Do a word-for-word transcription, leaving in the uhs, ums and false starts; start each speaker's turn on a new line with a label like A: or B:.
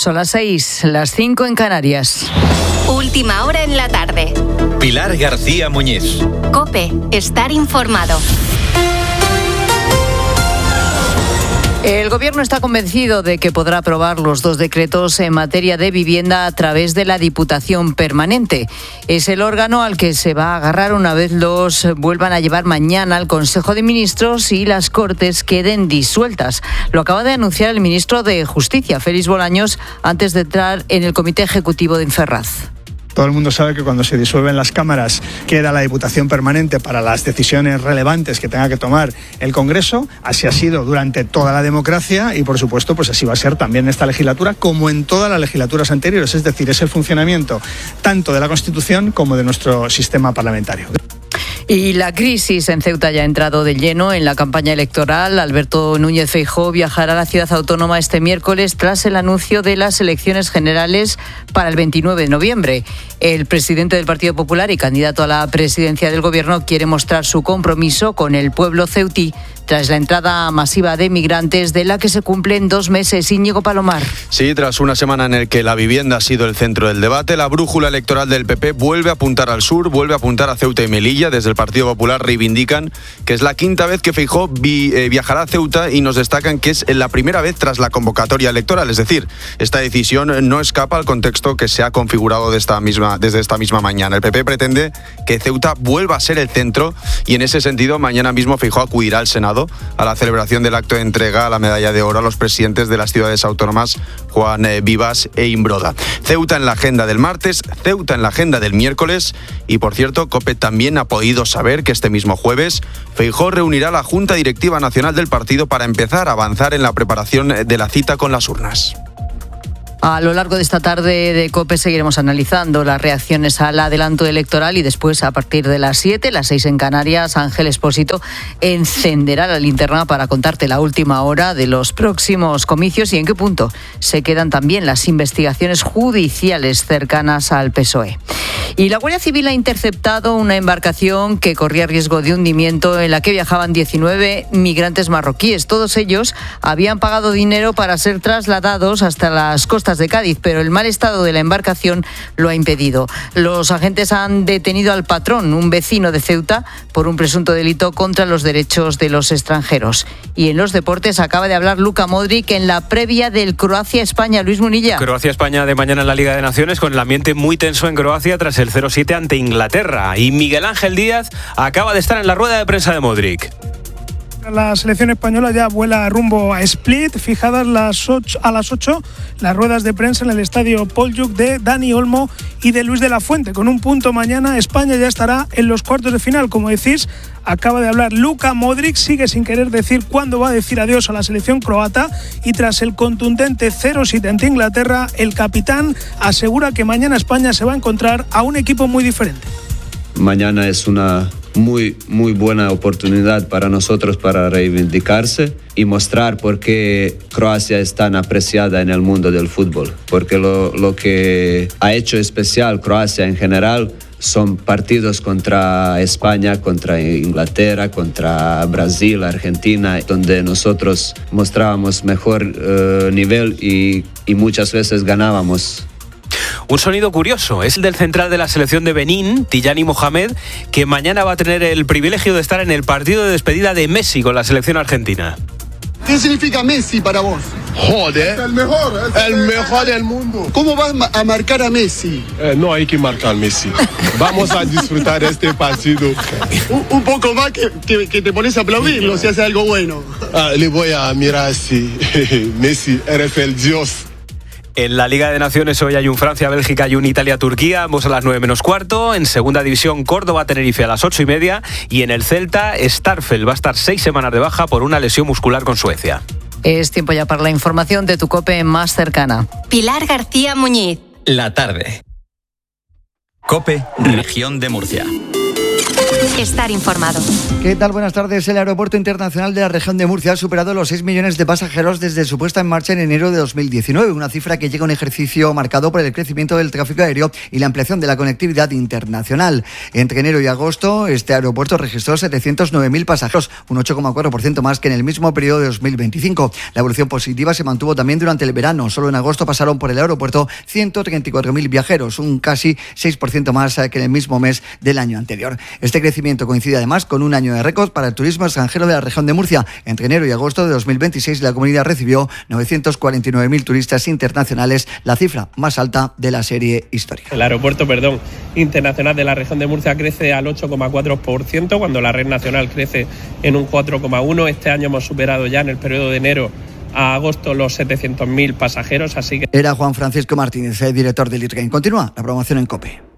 A: Son las seis, las cinco en Canarias.
B: Última hora en la tarde.
C: Pilar García Muñiz.
B: COPE, estar informado.
A: El Gobierno está convencido de que podrá aprobar los dos decretos en materia de vivienda a través de la Diputación Permanente. Es el órgano al que se va a agarrar una vez los vuelvan a llevar mañana al Consejo de Ministros y las Cortes queden disueltas. Lo acaba de anunciar el ministro de Justicia, Félix Bolaños, antes de entrar en el Comité Ejecutivo de Inferraz.
D: Todo el mundo sabe que cuando se disuelven las cámaras queda la Diputación Permanente para las decisiones relevantes que tenga que tomar el Congreso. Así ha sido durante toda la democracia y, por supuesto, pues así va a ser también en esta legislatura como en todas las legislaturas anteriores. Es decir, es el funcionamiento tanto de la Constitución como de nuestro sistema parlamentario.
A: Y la crisis en Ceuta ya ha entrado de lleno en la campaña electoral. Alberto Núñez Feijóo viajará a la ciudad autónoma este miércoles tras el anuncio de las elecciones generales para el veintinueve de noviembre. El presidente del Partido Popular y candidato a la presidencia del Gobierno quiere mostrar su compromiso con el pueblo ceutí tras la entrada masiva de migrantes de la que se cumplen dos meses. Íñigo Palomar.
E: Sí, tras una semana en la que la vivienda ha sido el centro del debate, la brújula electoral del P P vuelve a apuntar al sur, vuelve a apuntar a Ceuta y Melilla. Desde el Partido Popular reivindican que es la quinta vez que Feijóo vi, eh, viajará a Ceuta y nos destacan que es la primera vez tras la convocatoria electoral. Es decir, esta decisión no escapa al contexto que se ha configurado de esta misma, desde esta misma mañana. El P P pretende que Ceuta vuelva a ser el centro y en ese sentido mañana mismo Feijóo acudirá al Senado a la celebración del acto de entrega a la medalla de oro a los presidentes de las ciudades autónomas Juan eh, Vivas e Imbroda. Ceuta en la agenda del martes, Ceuta en la agenda del miércoles y, por cierto, COPE también ha podido saber que este mismo jueves Feijóo reunirá a la Junta Directiva Nacional del partido para empezar a avanzar en la preparación de la cita con las urnas.
A: A lo largo de esta tarde de COPE seguiremos analizando las reacciones al adelanto electoral y después, a partir de las siete, las seis en Canarias, Ángel Expósito encenderá la linterna para contarte la última hora de los próximos comicios y en qué punto se quedan también las investigaciones judiciales cercanas al P S O E. Y la Guardia Civil ha interceptado una embarcación que corría riesgo de hundimiento en la que viajaban diecinueve migrantes marroquíes. Todos ellos habían pagado dinero para ser trasladados hasta las costas de Cádiz, pero el mal estado de la embarcación lo ha impedido. Los agentes han detenido al patrón, un vecino de Ceuta, por un presunto delito contra los derechos de los extranjeros. Y en los deportes acaba de hablar Luka Modric en la previa del Croacia-España. Luis Munilla.
F: Croacia-España de mañana en la Liga de Naciones, con el ambiente muy tenso en Croacia tras el cero siete ante Inglaterra. Y Miguel Ángel Díaz acaba de estar en la rueda de prensa de Modric.
G: La selección española ya vuela rumbo a Split, fijadas las ocho, a las ocho las ruedas de prensa en el estadio Poljub de Dani Olmo y de Luis de la Fuente. Con un punto mañana, España ya estará en los cuartos de final. Como decís, acaba de hablar Luka Modric, sigue sin querer decir cuándo va a decir adiós a la selección croata y tras el contundente cero siete ante Inglaterra, el capitán asegura que mañana España se va a encontrar a un equipo muy diferente.
H: Mañana es una muy, muy buena oportunidad para nosotros para reivindicarse y mostrar por qué Croacia es tan apreciada en el mundo del fútbol. Porque lo, lo que ha hecho especial Croacia en general son partidos contra España, contra Inglaterra, contra Brasil, Argentina, donde nosotros mostrábamos mejor uh, nivel y, y muchas veces ganábamos.
F: Un sonido curioso es el del central de la selección de Benín, Tijani Mohamed, que mañana va a tener el privilegio de estar en el partido de despedida de Messi con la selección argentina.
I: ¿Qué significa Messi para vos?
J: Joder,
I: el mejor,
J: el, el mejor del mundo.
I: ¿Cómo vas a marcar a Messi?
J: Eh, no hay que marcar a Messi. Vamos a disfrutar este partido.
I: un, un poco más que, que, que te pones a aplaudirlo si hace algo bueno.
J: Ah, le voy a mirar así. Messi, eres el dios.
F: En la Liga de Naciones hoy hay un Francia-Bélgica y un Italia-Turquía, ambos a las nueve menos cuarto. En segunda división, Córdoba-Tenerife a las ocho y media. Y en el Celta, Starfel va a estar seis semanas de baja por una lesión muscular con Suecia.
A: Es tiempo ya para la información de tu COPE más cercana.
B: Pilar García Muñiz.
C: La tarde. COPE, Región de Murcia.
B: Estar informado.
K: ¿Qué tal? Buenas tardes. El Aeropuerto Internacional de la Región de Murcia ha superado los seis millones de pasajeros desde su puesta en marcha en enero de dos mil diecinueve, una cifra que llega a un ejercicio marcado por el crecimiento del tráfico aéreo y la ampliación de la conectividad internacional. Entre enero y agosto, este aeropuerto registró setecientos nueve mil pasajeros, un ocho coma cuatro por ciento más que en el mismo periodo de dos mil veinticinco. La evolución positiva se mantuvo también durante el verano. Solo en agosto pasaron por el aeropuerto ciento treinta y cuatro mil viajeros, un casi seis por ciento más que en el mismo mes del año anterior. Este crecimiento coincide además con un año de récord para el turismo extranjero de la región de Murcia. Entre enero y agosto de dos mil veintiséis, la comunidad recibió novecientos cuarenta y nueve mil turistas internacionales, la cifra más alta de la serie histórica.
L: El aeropuerto, perdón, internacional de la región de Murcia crece al ocho coma cuatro por ciento, cuando la red nacional crece en un cuatro coma uno por ciento. Este año hemos superado ya en el periodo de enero a agosto los setecientos mil pasajeros, así que...
K: Era Juan Francisco Martínez, el director del IRGAIN. Continúa la promoción en COPE.